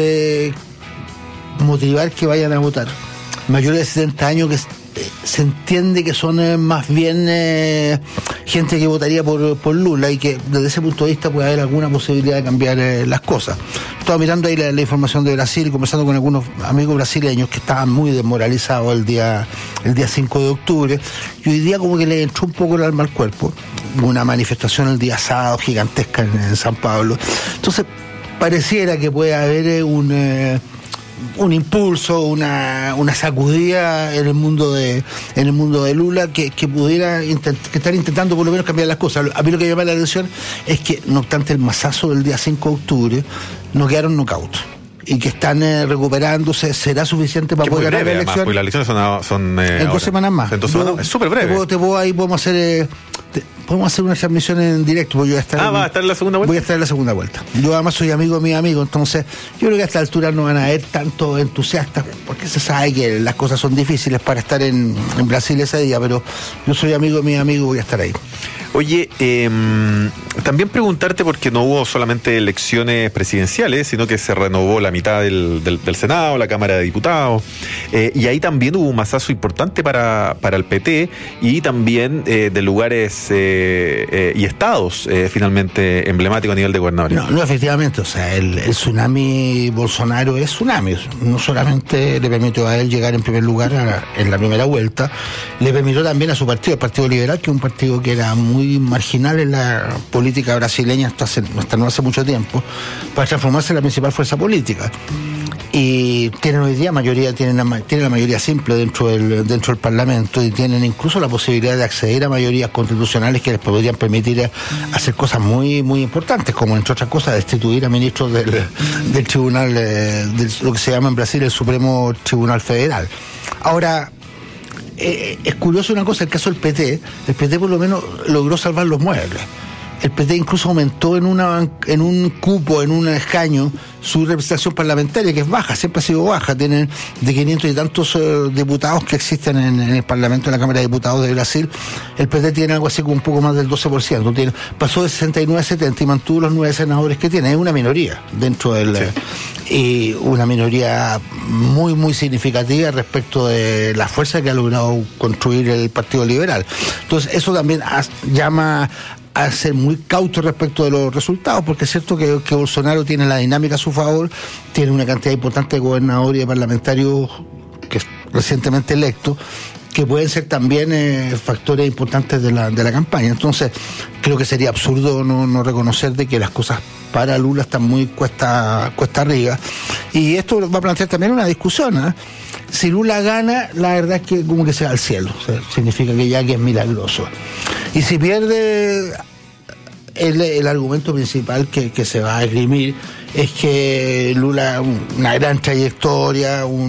motivar que vayan a votar mayores de 70 años, que se entiende que son más bien gente que votaría por Lula, y que desde ese punto de vista puede haber alguna posibilidad de cambiar las cosas. Estaba mirando ahí la información de Brasil, conversando con algunos amigos brasileños que estaban muy desmoralizados el día 5 de octubre, y hoy día como que le entró un poco el alma al cuerpo. Una manifestación el día sábado gigantesca en San Pablo. Entonces pareciera que puede haber un impulso, una sacudida en el mundo de Lula, que pudiera estar intentando por lo menos cambiar las cosas. A mí lo que llama la atención es que, no obstante el masazo del día 5 de octubre, no quedaron knockout, y que están recuperándose. ¿Será suficiente para poder ganar la elección? Porque las elecciones son en 2 semanas más. En 2 semanas, es súper breve. Ahí podemos hacer una transmisión en directo, porque yo voy a estar ¿va a estar en la segunda vuelta? Voy a estar en la segunda vuelta. Yo además soy amigo de mis amigos, entonces yo creo que a esta altura no van a haber tanto entusiastas, porque se sabe que las cosas son difíciles para estar en Brasil ese día, pero yo soy amigo de mis amigos, voy a estar ahí. Oye, también preguntarte, porque no hubo solamente elecciones presidenciales, sino que se renovó la mitad del Senado, la Cámara de Diputados, y ahí también hubo un masazo importante para el PT, y también de lugares y estados finalmente emblemáticos a nivel de gobernadores. No, efectivamente, o sea, el tsunami Bolsonaro es tsunami. No solamente le permitió a él llegar en primer lugar en la primera vuelta, le permitió también a su partido, el Partido Liberal, que es un partido que era muy marginal en la política brasileña hasta no hace mucho tiempo, para transformarse en la principal fuerza política. Y tienen hoy día tienen la mayoría simple dentro del Parlamento, y tienen incluso la posibilidad de acceder a mayorías constitucionales que les podrían permitir hacer cosas muy, muy importantes, como entre otras cosas destituir a ministros del tribunal, de lo que se llama en Brasil el Supremo Tribunal Federal. Ahora, es curioso una cosa, el caso del PT. El PT por lo menos logró salvar los muebles. El PT incluso aumentó en un cupo, en un escaño, su representación parlamentaria, que es baja, siempre ha sido baja. Tienen de 500 y tantos diputados que existen en el Parlamento, en la Cámara de Diputados de Brasil. El PT tiene algo así como un poco más del 12%. Pasó de 69 a 70 y mantuvo los 9 senadores que tiene. Es una minoría dentro del... Sí. Y una minoría muy, muy significativa respecto de la fuerza que ha logrado construir el Partido Liberal. Entonces, eso también llama a ser muy cauto respecto de los resultados, porque es cierto que Bolsonaro tiene la dinámica a su favor, tiene una cantidad importante de gobernadores y de parlamentarios que recientemente electos, que pueden ser también factores importantes de la campaña. Entonces, creo que sería absurdo no reconocer de que las cosas para Lula están muy cuesta arriba. Y esto va a plantear también una discusión, Si Lula gana, la verdad es que como que se va al cielo, o sea, significa que es milagroso. Y si pierde, el argumento principal que se va a esgrimir es que Lula, una gran trayectoria, un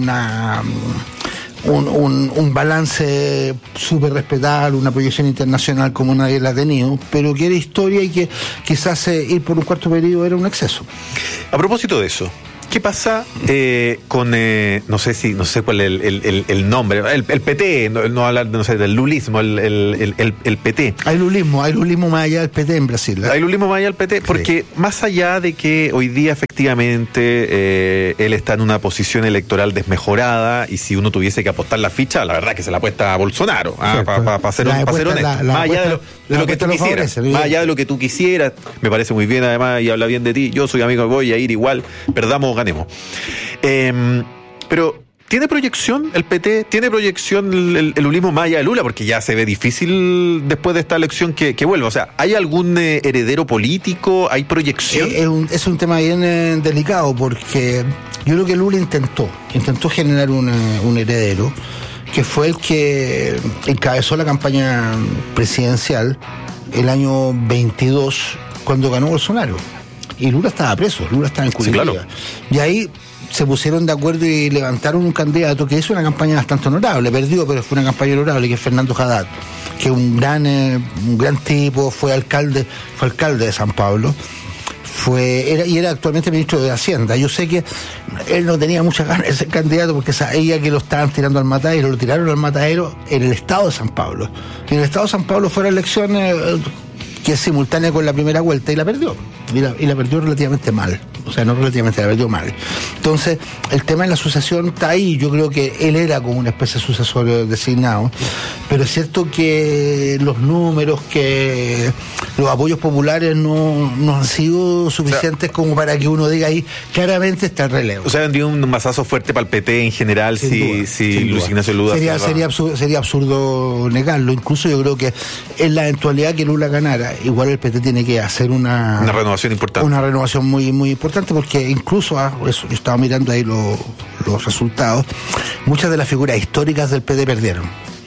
balance súper respetable, una proyección internacional como nadie la ha tenido, pero que era historia y que quizás ir por un cuarto periodo era un exceso. A propósito de eso, ¿qué pasa con, no sé cuál es el nombre, el PT, no hablar, no sé, del lulismo, el PT? Hay lulismo más allá del PT en Brasil. Hay lulismo más allá del PT, porque más allá de que hoy día efectivamente él está en una posición electoral desmejorada, y si uno tuviese que apostar la ficha, la verdad que se la apuesta a Bolsonaro, para ser honesto, más allá de lo que tú quisieras, más allá de lo que tú quisieras, me parece muy bien además, y habla bien de ti, yo soy amigo, voy a ir igual, perdamos o ganemos. Pero ¿tiene proyección el PT? ¿Tiene proyección el lulismo más allá de Lula? Porque ya se ve difícil después de esta elección que vuelva. O sea, ¿hay algún heredero político? ¿Hay proyección? Es un tema bien delicado, porque yo creo que Lula intentó generar un heredero, que fue el que encabezó la campaña presidencial el año 22, cuando ganó Bolsonaro. Y Lula estaba preso, Lula estaba en Curitiba. Sí, claro. Y ahí se pusieron de acuerdo y levantaron un candidato que hizo una campaña bastante honorable, perdió, pero fue una campaña honorable, que es Fernando Haddad, que es un gran tipo, fue alcalde de San Pablo, era actualmente ministro de Hacienda. Yo sé que él no tenía muchas ganas de ser candidato porque sabía que lo estaban tirando al matadero, lo tiraron al matadero en el estado de San Pablo. Y en el estado de San Pablo fue la elección que es simultánea con la primera vuelta, y la perdió. Y la perdió relativamente mal. O sea, no relativamente, la perdió mal. Entonces, el tema de la sucesión está ahí. Yo creo que él era como una especie de sucesor designado. Pero es cierto que los números, que los apoyos populares no han sido suficientes, o sea, como para que uno diga ahí, claramente está el relevo. O sea, vendría un masazo fuerte para el PT en general si Luis Ignacio Lula... Sería absurdo negarlo. Incluso yo creo que en la eventualidad que Lula ganara, igual el PT tiene que hacer una renovación importante. Una renovación muy, muy importante, porque incluso, yo estaba mirando ahí los resultados, muchas de las figuras históricas del PT perdieron.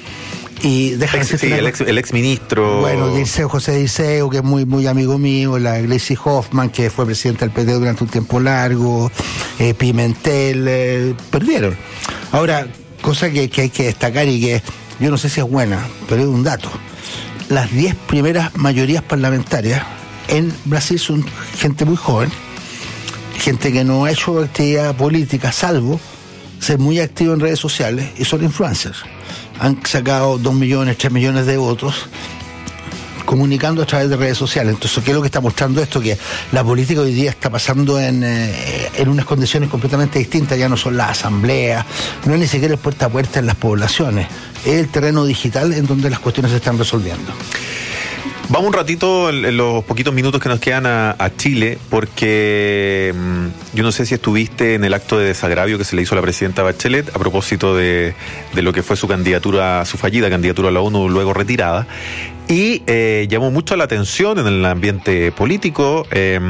Y el ex ministro. Bueno, José Dirceu, que es muy, muy amigo mío, la Gleisi Hoffmann, que fue presidenta del PT durante un tiempo largo, Pimentel, perdieron. Ahora, cosa que hay que destacar y que yo no sé si es buena, pero es un dato. Las 10 primeras mayorías parlamentarias en Brasil son gente muy joven, gente que no ha hecho actividad política, salvo ser muy activo en redes sociales, y son influencers. Han sacado 2 millones, 3 millones de votos comunicando a través de redes sociales. Entonces, ¿qué es lo que está mostrando esto? Que la política hoy día está pasando en unas condiciones completamente distintas. Ya no son las asambleas, no es ni siquiera el puerta a puerta en las poblaciones, es el terreno digital en donde las cuestiones se están resolviendo. Vamos un ratito, en los poquitos minutos que nos quedan, a Chile, porque yo no sé si estuviste en el acto de desagravio que se le hizo a la presidenta Bachelet a propósito de lo que fue su candidatura, su fallida candidatura a la ONU, luego retirada, y llamó mucho la atención en el ambiente político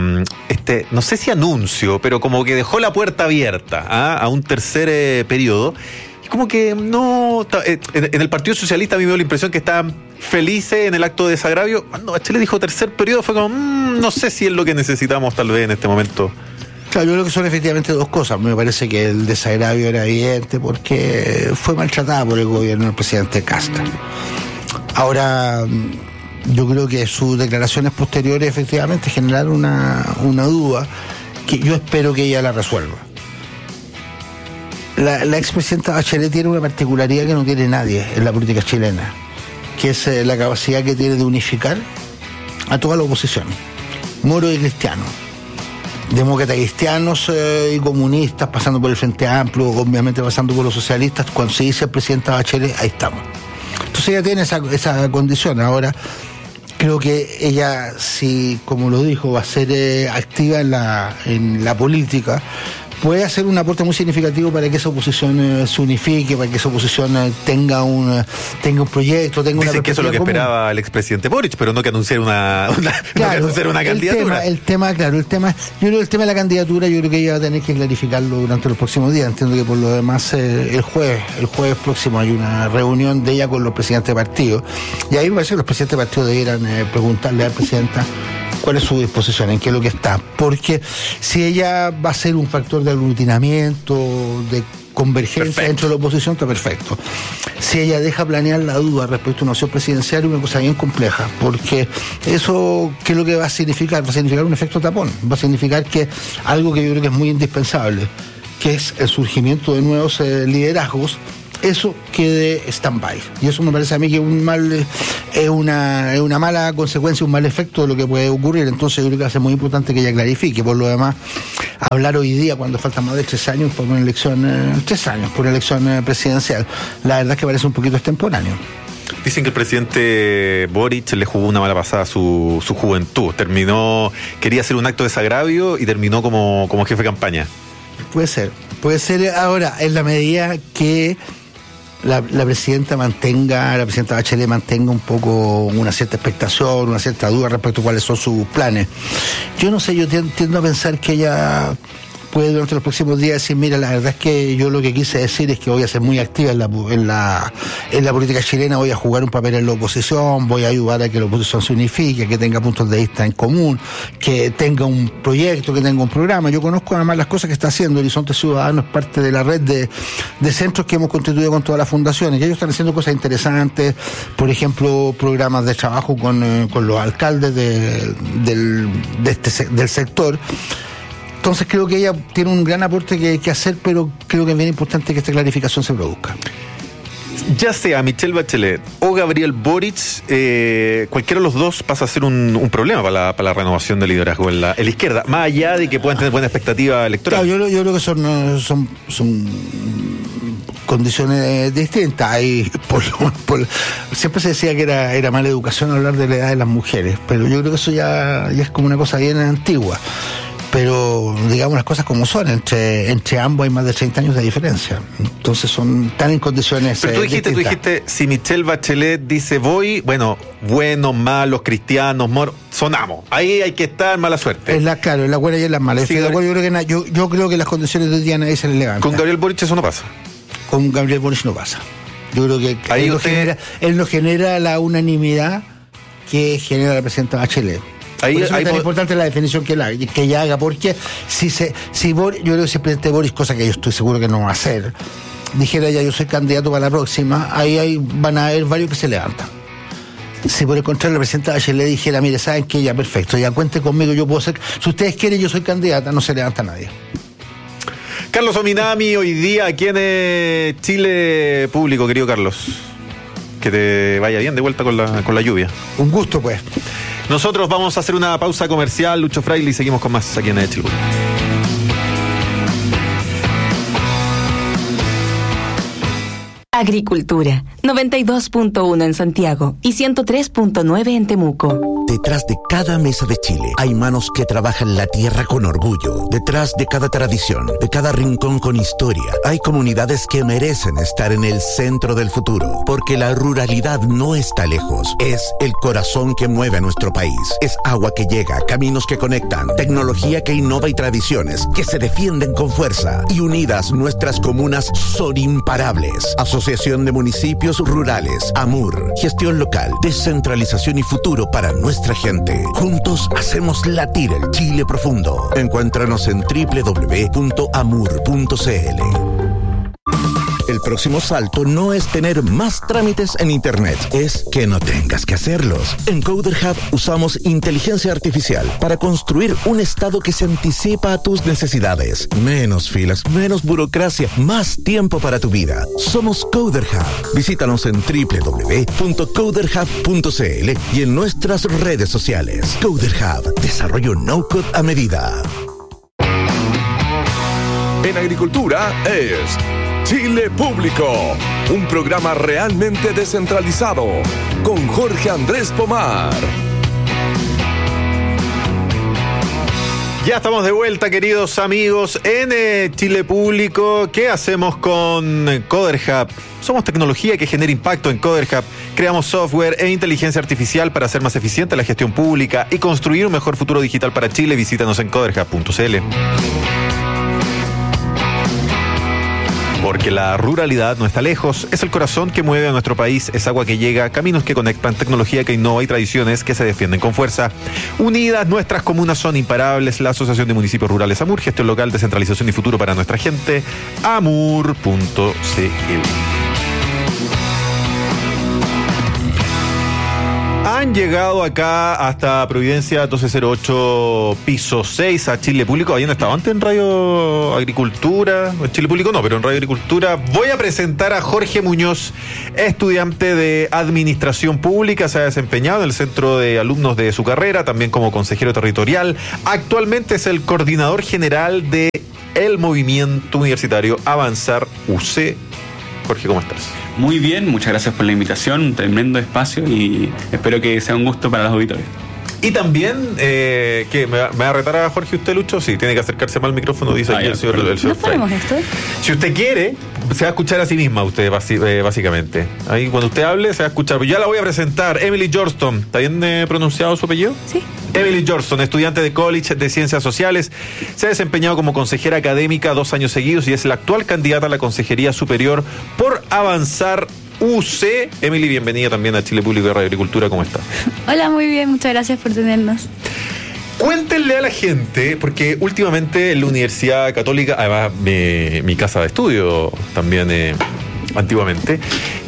no sé si anuncio, pero como que dejó la puerta abierta a un tercer periodo. Como que no... En el Partido Socialista a mí me dio la impresión que estaban felices en el acto de desagravio. Cuando Bachelet dijo tercer periodo fue como... no sé si es lo que necesitamos tal vez en este momento. Claro, yo creo que son efectivamente dos cosas. Me parece que el desagravio era evidente porque fue maltratada por el gobierno del presidente Castro. Ahora, yo creo que sus declaraciones posteriores efectivamente generaron una duda que yo espero que ella la resuelva. La expresidenta Bachelet tiene una particularidad que no tiene nadie en la política chilena, que es la capacidad que tiene de unificar a toda la oposición, moros y cristianos, demócratas cristianos y comunistas, pasando por el Frente Amplio, obviamente pasando por los socialistas. Cuando se dice presidenta Bachelet, ahí estamos. Entonces ella tiene esa condición. Ahora, creo que ella, si, como lo dijo, va a ser activa en la política, puede hacer un aporte muy significativo para que esa oposición se unifique, para que esa oposición tenga un proyecto, tenga una perspectiva. Dicen que eso es lo que común. esperaba el expresidente Boric, pero no que anunciara una candidatura. El tema, yo creo que el tema de la candidatura, yo creo que ella va a tener que clarificarlo durante los próximos días. Entiendo que por lo demás el jueves próximo hay una reunión de ella con los presidentes de partido, y ahí me parece que los presidentes de partido debieran preguntarle a la presidenta cuál es su disposición, en qué es lo que está, porque si ella va a ser un factor de aglutinamiento, de convergencia dentro de la oposición, está perfecto. Si ella deja planear la duda respecto a una opción presidencial, es una cosa bien compleja, porque eso, ¿qué es lo que va a significar? Va a significar un efecto tapón, va a significar que algo que yo creo que es muy indispensable, que es el surgimiento de nuevos liderazgos, eso quede stand-by. Y eso me parece a mí que es una mala consecuencia, un mal efecto de lo que puede ocurrir. Entonces yo creo que va a ser muy importante que ella clarifique. Por lo demás, hablar hoy día, cuando faltan más de 3 años por una elección, 3 años por una elección presidencial, la verdad es que parece un poquito extemporáneo. Dicen que el presidente Boric le jugó una mala pasada a su juventud. Quería hacer un acto de desagravio y terminó como jefe de campaña. Puede ser ahora, en la medida que la presidenta Bachelet mantenga un poco una cierta expectación, una cierta duda respecto a cuáles son sus planes. Yo no sé, yo tiendo a pensar que ella puede durante los próximos días decir, mira, la verdad es que yo lo que quise decir es que voy a ser muy activa en la política chilena, voy a jugar un papel en la oposición, voy a ayudar a que la oposición se unifique, que tenga puntos de vista en común, que tenga un proyecto, que tenga un programa. Yo conozco además las cosas que está haciendo Horizonte Ciudadano, es parte de la red de centros que hemos constituido con todas las fundaciones, y ellos están haciendo cosas interesantes, por ejemplo, programas de trabajo con los alcaldes del sector. Entonces creo que ella tiene un gran aporte que hacer, pero creo que es bien importante que esta clarificación se produzca. Ya sea Michelle Bachelet o Gabriel Boric, cualquiera de los dos pasa a ser un problema para la renovación del liderazgo en la izquierda, más allá de que puedan tener buena expectativa electoral. Claro, yo creo que son condiciones distintas. Siempre se decía que era mala educación hablar de la edad de las mujeres, pero yo creo que eso ya es como una cosa bien antigua. Pero digamos las cosas como son, entre ambos hay más de 30 años de diferencia, entonces están en condiciones. Pero tú dijiste, si Michelle Bachelet dice voy, buenos, malos, cristianos, moros, sonamos, ahí hay que estar, mala suerte. Es la buena y es la mala. Sí, yo creo que las condiciones de hoy día nadie se les levanta. Con Gabriel Boric eso no pasa. Con Gabriel Boric no pasa. Yo creo que ahí él no genera la unanimidad que genera la presidenta Bachelet. Por eso es tan importante la definición que ella haga, porque si Boris, yo creo que si el presidente Boris, cosa que yo estoy seguro que no va a hacer, dijera ya yo soy candidato para la próxima, ahí van a haber varios que se levantan. Si por el contrario la presidenta Bachelet dijera, mire, saben que ya perfecto, ya cuente conmigo, yo puedo ser, si ustedes quieren yo soy candidata, no se levanta nadie. Carlos Ominami, hoy día aquí en Chile Público, querido Carlos. Que te vaya bien de vuelta con la lluvia. Un gusto, pues. Nosotros vamos a hacer una pausa comercial, Lucho Fraile, y seguimos con más aquí en Chile. Agricultura, 92.1 en Santiago y 103.9 en Temuco. Detrás de cada mesa de Chile hay manos que trabajan la tierra con orgullo. Detrás de cada tradición, de cada rincón con historia, hay comunidades que merecen estar en el centro del futuro. Porque la ruralidad no está lejos. Es el corazón que mueve a nuestro país. Es agua que llega, caminos que conectan, tecnología que innova y tradiciones que se defienden con fuerza. Y unidas, nuestras comunas son imparables. Asociación de Municipios Rurales, AMUR. Gestión local, descentralización y futuro para nuestra gente. Juntos hacemos latir el Chile profundo. Encuéntranos en www.amur.cl. El próximo salto no es tener más trámites en Internet, es que no tengas que hacerlos. En Coder Hub usamos inteligencia artificial para construir un estado que se anticipa a tus necesidades. Menos filas, menos burocracia, más tiempo para tu vida. Somos Coder Hub. Visítanos en www.coderhub.cl y en nuestras redes sociales. Coder Hub, desarrollo no-code a medida. En agricultura es Chile Público, un programa realmente descentralizado, con Jorge Andrés Pomar. Ya estamos de vuelta, queridos amigos, en Chile Público. ¿Qué hacemos con Coder Hub? Somos tecnología que genera impacto en Coder Hub. Creamos software e inteligencia artificial para hacer más eficiente la gestión pública y construir un mejor futuro digital para Chile. Visítanos en coderhub.cl. Porque la ruralidad no está lejos, es el corazón que mueve a nuestro país, es agua que llega, caminos que conectan, tecnología que innova y tradiciones que se defienden con fuerza. Unidas, nuestras comunas son imparables. La Asociación de Municipios Rurales AMUR, gestión local, descentralización y futuro para nuestra gente, amur.cl. Han llegado acá hasta Providencia 1208, piso 6, a Chile Público. Habían estado antes en Radio Agricultura, en Chile Público no, pero en Radio Agricultura. Voy a presentar a Jorge Muñoz, estudiante de Administración Pública. Se ha desempeñado en el centro de alumnos de su carrera, también como consejero territorial. Actualmente es el coordinador general de el movimiento universitario Avanzar UC. Jorge, ¿cómo estás? Muy bien, muchas gracias por la invitación, un tremendo espacio y espero que sea un gusto para los auditores. Y también, ¿qué? ¿Me va a retar a Jorge usted, Lucho? Sí, tiene que acercarse más al micrófono, dice aquí el señor ¿No ponemos esto? Si usted quiere, se va a escuchar a sí misma usted, básicamente. Ahí cuando usted hable, se va a escuchar. Pero ya la voy a presentar, Emily Johnston. ¿Está bien pronunciado su apellido? Sí. Emily Johnston, estudiante de College de Ciencias Sociales, se ha desempeñado como consejera académica 2 años seguidos y es la actual candidata a la Consejería Superior por Avanzar UC. Emily, bienvenida también a Chile Público de Radio Agricultura, ¿cómo está? Hola, muy bien, muchas gracias por tenernos. Cuéntenle a la gente, porque últimamente en la Universidad Católica, además mi casa de estudio también antiguamente,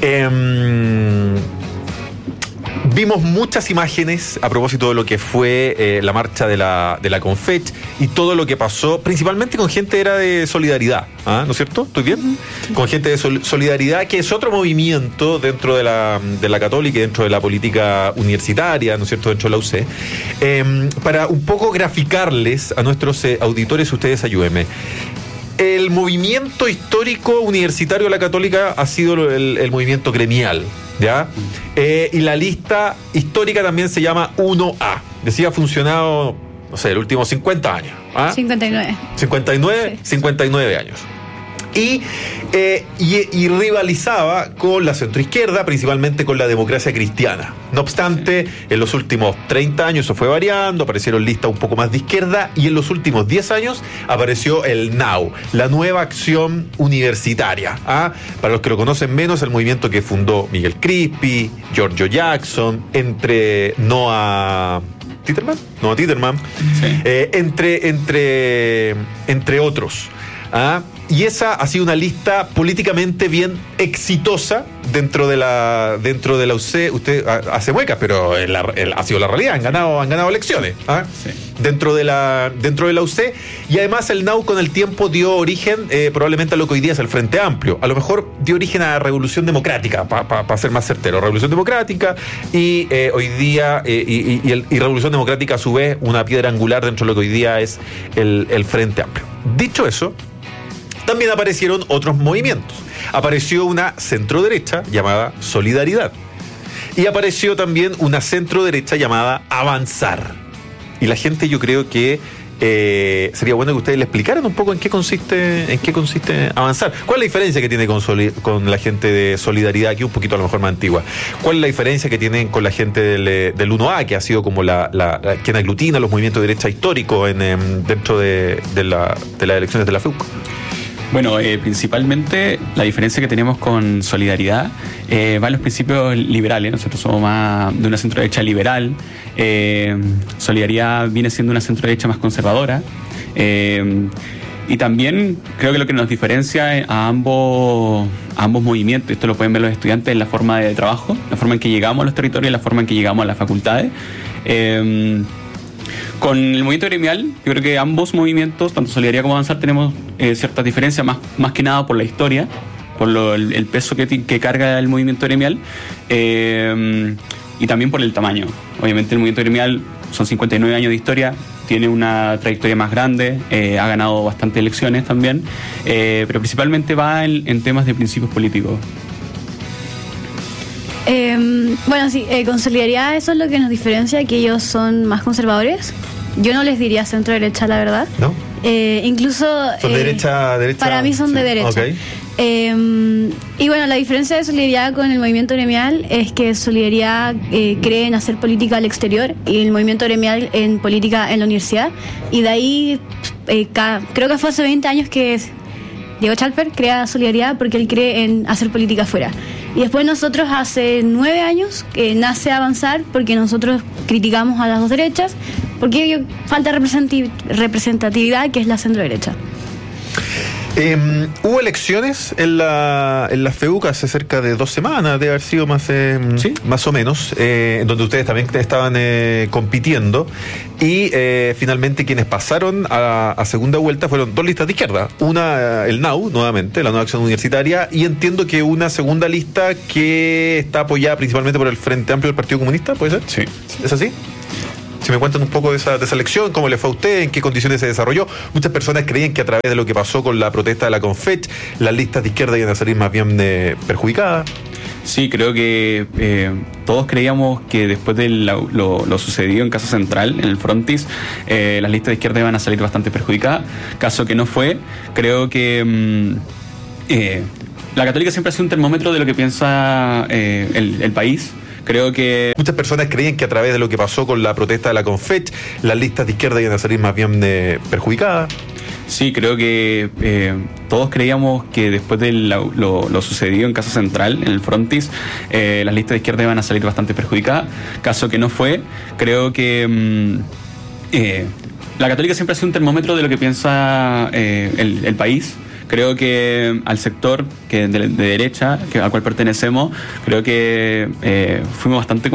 vimos muchas imágenes a propósito de lo que fue la marcha de la Confech y todo lo que pasó, principalmente con gente era de Solidaridad, ¿no es cierto? ¿Estoy bien? Sí. Con gente de Solidaridad, que es otro movimiento dentro de la Católica y dentro de la política universitaria, ¿no es cierto?, dentro de la UC. Para un poco graficarles a nuestros auditores, ustedes ayúdenme. El movimiento histórico universitario de la Católica ha sido el movimiento gremial, ¿ya? Y la lista histórica también se llama 1A. Decía, ha funcionado, no sé, los últimos 50 años. 59. 59, sí. 59 años. Y rivalizaba con la centroizquierda, principalmente con la democracia cristiana. No obstante, en los últimos 30 años eso fue variando, aparecieron listas un poco más de izquierda y en los últimos 10 años apareció el NAU, la Nueva Acción Universitaria. Para los que lo conocen menos, el movimiento que fundó Miguel Crispi, Giorgio Jackson, entre Noah Titterman, sí. Entre otros. Y esa ha sido una lista políticamente bien exitosa dentro de la UC. Usted hace muecas, pero ha sido la realidad. Han ganado elecciones sí. dentro de la UC. Y además el NAU con el tiempo dio origen probablemente a lo que hoy día es el Frente Amplio. A lo mejor dio origen a la Revolución Democrática, para ser más certero. Revolución Democrática y hoy día y Revolución Democrática a su vez una piedra angular dentro de lo que hoy día es el Frente Amplio. Dicho eso, también aparecieron otros movimientos. Apareció una centro-derecha llamada Solidaridad. Y apareció también una centro-derecha llamada Avanzar. Y la gente, yo creo que sería bueno que ustedes le explicaran un poco en qué consiste Avanzar. ¿Cuál es la diferencia que tiene con la gente de Solidaridad, aquí un poquito a lo mejor más antigua? ¿Cuál es la diferencia que tienen con la gente del 1A, que ha sido como quien aglutina los movimientos de derecha históricos dentro de las elecciones de la FEUC? Bueno, principalmente la diferencia que tenemos con Solidaridad va en los principios liberales. Nosotros somos más de una centro-derecha liberal. Solidaridad viene siendo una centro-derecha más conservadora. Y también creo que lo que nos diferencia a ambos movimientos, esto lo pueden ver los estudiantes, en la forma de trabajo, la forma en que llegamos a los territorios y la forma en que llegamos a las facultades. Con el movimiento gremial, yo creo que ambos movimientos, tanto Solidaridad como Avanzar, tenemos ciertas diferencias, más que nada por la historia, por el peso que carga el movimiento gremial, y también por el tamaño. Obviamente el movimiento gremial son 59 años de historia, tiene una trayectoria más grande, ha ganado bastantes elecciones también, pero principalmente va en temas de principios políticos. Bueno, sí, con Solidaridad eso es lo que nos diferencia, que ellos son más conservadores. yo no les diría centro derecha, la verdad. ¿No? Incluso ¿Son derecha? Para mí son Sí. de derecha. Okay. Y bueno, la diferencia de Solidaridad con el movimiento gremial es que Solidaridad cree en hacer política al exterior y el movimiento gremial en política en la universidad. Y de ahí, creo que fue hace 20 años que Diego Chalper crea Solidaridad porque él cree en hacer política afuera. Y después nosotros hace 9 años que nace Avanzar porque nosotros criticamos a las dos derechas porque falta representatividad, que es la centro derecha. Hubo elecciones en la FEUC hace cerca de 2 semanas, debe haber sido más, ¿Sí? más o menos, donde ustedes también estaban compitiendo y finalmente quienes pasaron a segunda vuelta fueron 2 listas de izquierda. Una, el NAU, nuevamente, la Nueva Acción Universitaria, y entiendo que una segunda lista que está apoyada principalmente por el Frente Amplio del Partido Comunista, ¿puede ser? Sí. ¿Es así? Si me cuentan un poco de esa elección, cómo le fue a usted, en qué condiciones se desarrolló. Muchas personas creían que a través de lo que pasó con la protesta de la Confech, las listas de izquierda iban a salir más bien perjudicadas. Sí, creo que todos creíamos que después de lo sucedido en Casa Central, en el Frontis, las listas de izquierda iban a salir bastante perjudicadas, caso que no fue. Creo que la Católica siempre ha sido un termómetro de lo que piensa el país. Creo que muchas personas creían que a través de lo que pasó con la protesta de la Confech, las listas de izquierda iban a salir más bien perjudicadas. Sí, creo que todos creíamos que después de lo sucedido en Casa Central, en el Frontis, las listas de izquierda iban a salir bastante perjudicadas, caso que no fue. Creo que la Católica siempre ha sido un termómetro de lo que piensa el país. Creo que al sector de derecha al cual pertenecemos, creo que fuimos bastante